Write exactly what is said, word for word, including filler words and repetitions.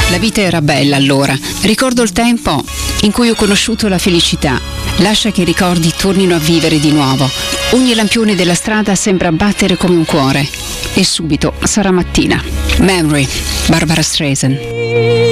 La vita era bella allora. Ricordo il tempo in cui ho conosciuto la felicità. Lascia che i ricordi tornino a vivere di nuovo. Ogni lampione della strada sembra battere come un cuore. E subito sarà mattina. Memory, Barbara Streisand.